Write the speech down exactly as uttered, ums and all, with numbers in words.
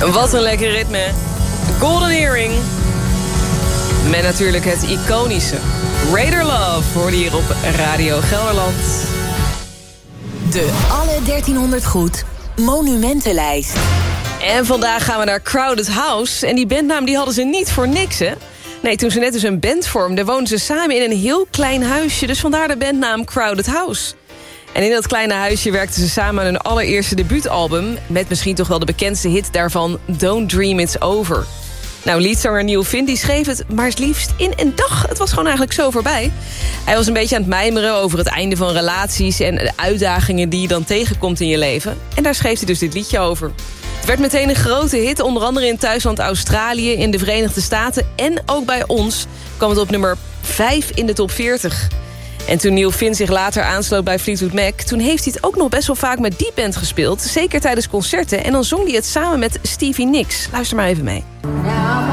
Wat een lekker ritme. Golden Earring. Met natuurlijk het iconische Raider Love hoorde hier op Radio Gelderland. De alle dertienhonderd goed monumentenlijst. En vandaag gaan we naar Crowded House. En die bandnaam die hadden ze niet voor niks, hè? Nee, toen ze net dus een band vormden, woonden ze samen in een heel klein huisje. Dus vandaar de bandnaam Crowded House. En in dat kleine huisje werkten ze samen aan hun allereerste debuutalbum, met misschien toch wel de bekendste hit daarvan, Don't Dream It's Over. Nou, leadzanger Neil Finn die schreef het maar liefst in een dag. Het was gewoon eigenlijk zo voorbij. Hij was een beetje aan het mijmeren over het einde van relaties en de uitdagingen die je dan tegenkomt in je leven. En daar schreef hij dus dit liedje over. Het werd meteen een grote hit, onder andere in thuisland Australië, in de Verenigde Staten en ook bij ons kwam het op nummer vijf in de top veertig. En toen Neil Finn zich later aansloot bij Fleetwood Mac, toen heeft hij het ook nog best wel vaak met die band gespeeld, zeker tijdens concerten. En dan zong hij het samen met Stevie Nicks. Luister maar even mee.